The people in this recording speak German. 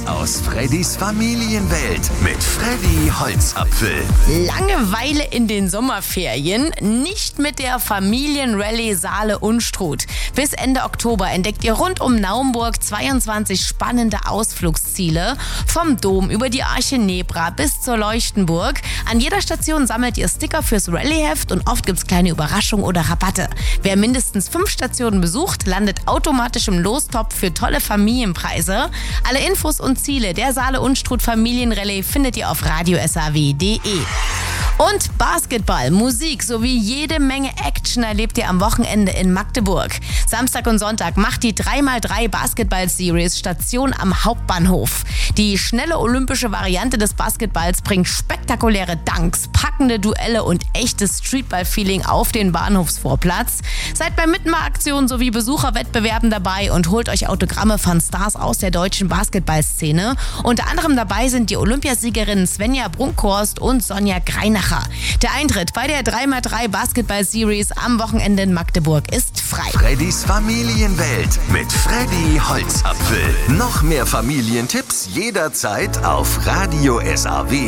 aus Freddys Familienwelt mit Freddy Holzapfel. Langeweile in den Sommerferien? Nicht mit der Familienrallye Saale-Unstrut. Bis Ende Oktober entdeckt ihr rund um Naumburg 22 spannende Ausflugsziele. Vom Dom über die Arche Nebra bis zur Leuchtenburg. An jeder Station sammelt ihr Sticker fürs Rallyeheft und oft gibt's kleine Überraschungen oder Rabatte. Wer mindestens 5 Stationen besucht, landet automatisch im Lostopf für tolle Familienpreise. Alle Infos und Ziele der Saale-Unstrut Familienrallye findet ihr auf radiosaw.de. Und Basketball, Musik sowie jede Menge Action erlebt ihr am Wochenende in Magdeburg. Samstag und Sonntag macht die 3x3 Basketball-Series Station am Hauptbahnhof. Die schnelle olympische Variante des Basketballs bringt spektakuläre Dunks, packende Duelle und echtes Streetball-Feeling auf den Bahnhofsvorplatz. Seid bei Mitmachaktionen sowie Besucherwettbewerben dabei und holt euch Autogramme von Stars aus der deutschen Basketballszene. Unter anderem dabei sind die Olympiasiegerinnen Svenja Brunkhorst und Sonja Greinacher. Der Eintritt bei der 3x3 Basketball-Series am Wochenende in Magdeburg ist frei. Freddys Familienwelt mit Freddy Holzapfel. Noch mehr Familientipps jederzeit auf radiosaw.de.